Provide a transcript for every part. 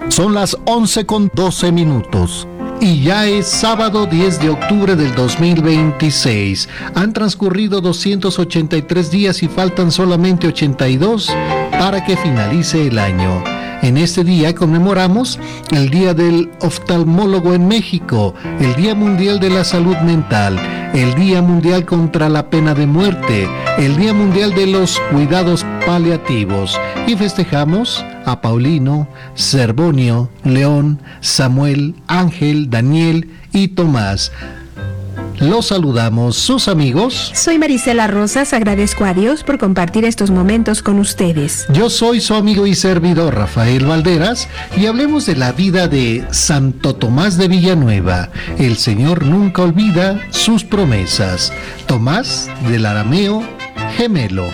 Son las 11:12 y ya es sábado 10 de octubre del 2026. Han transcurrido 283 días y faltan solamente 82 para que finalice el año. En este día conmemoramos el Día del Oftalmólogo en México, el Día Mundial de la Salud Mental, el Día Mundial contra la Pena de Muerte, el Día Mundial de los Cuidados Paliativos, y festejamos a Paulino, Servonio, León, Samuel, Ángel, Daniel y Tomás. Los saludamos, sus amigos. Soy Marisela Rosas, agradezco a Dios por compartir estos momentos con ustedes. Yo soy su amigo y servidor Rafael Valderas y hablemos de la vida de Santo Tomás de Villanueva. El Señor nunca olvida sus promesas. Tomás del arameo, gemelo.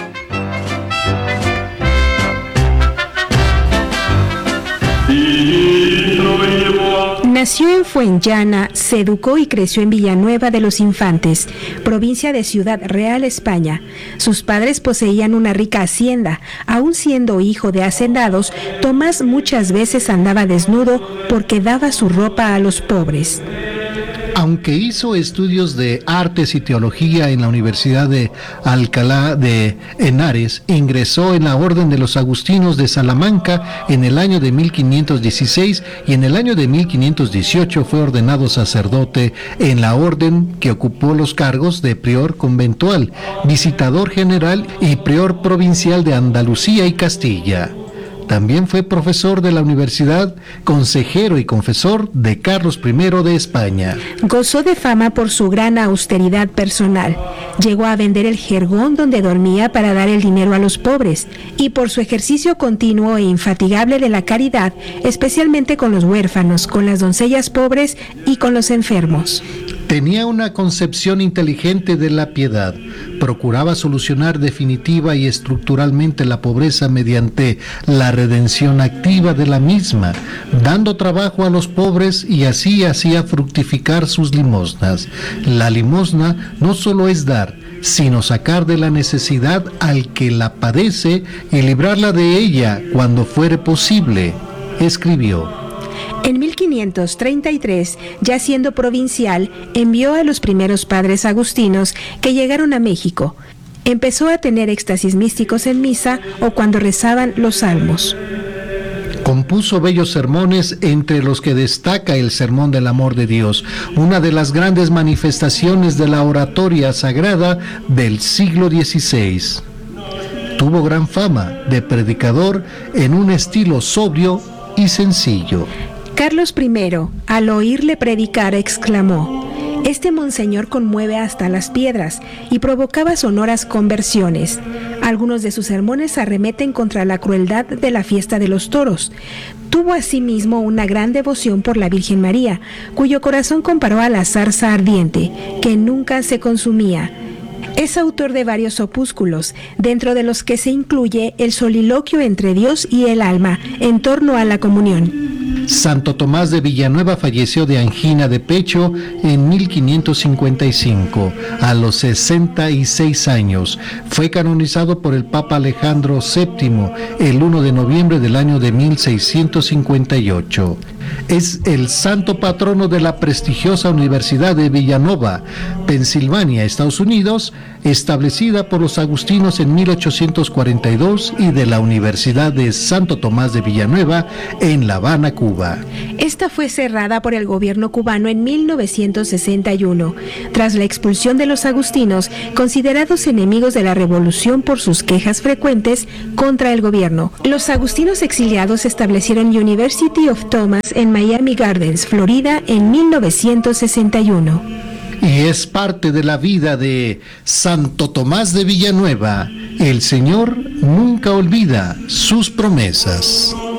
Nació en Fuenllana, se educó y creció en Villanueva de los Infantes, provincia de Ciudad Real, España. Sus padres poseían una rica hacienda. Aún siendo hijo de hacendados, Tomás muchas veces andaba desnudo porque daba su ropa a los pobres. Aunque hizo estudios de artes y teología en la Universidad de Alcalá de Henares, ingresó en la Orden de los Agustinos de Salamanca en el año de 1516 y en el año de 1518 fue ordenado sacerdote en la orden, que ocupó los cargos de prior conventual, visitador general y prior provincial de Andalucía y Castilla. También fue profesor de la universidad, consejero y confesor de Carlos I de España. Gozó de fama por su gran austeridad personal. Llegó a vender el jergón donde dormía para dar el dinero a los pobres, y por su ejercicio continuo e infatigable de la caridad, especialmente con los huérfanos, con las doncellas pobres y con los enfermos. Tenía una concepción inteligente de la piedad. Procuraba solucionar definitiva y estructuralmente la pobreza mediante la redención activa de la misma, dando trabajo a los pobres, y así hacía fructificar sus limosnas. La limosna no solo es dar, sino sacar de la necesidad al que la padece y librarla de ella cuando fuere posible, escribió. En 1533, ya siendo provincial, envió a los primeros padres agustinos que llegaron a México. Empezó a tener éxtasis místicos en misa o cuando rezaban los salmos. Compuso bellos sermones, entre los que destaca el Sermón del Amor de Dios, una de las grandes manifestaciones de la oratoria sagrada del siglo XVI. Tuvo gran fama de predicador en un estilo sobrio y sencillo. Carlos I, al oírle predicar, exclamó: "Este monseñor conmueve hasta las piedras", y provocaba sonoras conversiones. Algunos de sus sermones arremeten contra la crueldad de la fiesta de los toros. Tuvo asimismo una gran devoción por la Virgen María, cuyo corazón comparó a la zarza ardiente, que nunca se consumía. Es autor de varios opúsculos, dentro de los que se incluye el soliloquio entre Dios y el alma, en torno a la comunión. Santo Tomás de Villanueva falleció de angina de pecho en 1555, a los 66 años. Fue canonizado por el Papa Alejandro VII el 1 de noviembre del año de 1658. Es el santo patrono de la prestigiosa Universidad de Villanova, Pensilvania, Estados Unidos, establecida por los agustinos en 1842, y de la Universidad de Santo Tomás de Villanueva en La Habana, Cuba. Esta fue cerrada por el gobierno cubano en 1961, tras la expulsión de los agustinos, considerados enemigos de la revolución por sus quejas frecuentes contra el gobierno. Los agustinos exiliados establecieron University of Thomas en Miami Gardens, Florida, en 1961. Y es parte de la vida de Santo Tomás de Villanueva. El Señor nunca olvida sus promesas.